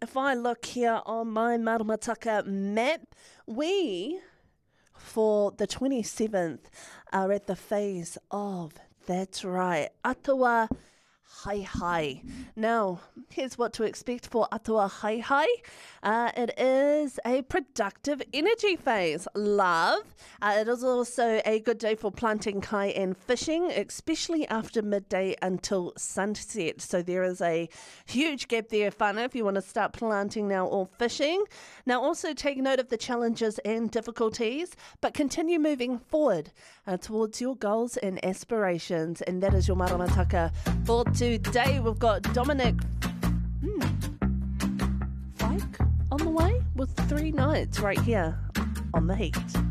if I look here on my Maramataka map, we, for the 27th, are at the phase of, that's right, Atawa Haihai. Now, here's what to expect for Atawa Haihai. It is a productive energy phase. Love. It is also a good day for planting kai and fishing, especially after midday until sunset. So there is a huge gap there, whānau, if you want to start planting now or fishing. Now, also take note of the challenges and difficulties, but continue moving forward towards your goals and aspirations. And that is your Maramataka for today. We've got Dominic Fike on the way with 3 nights right here on The Heat.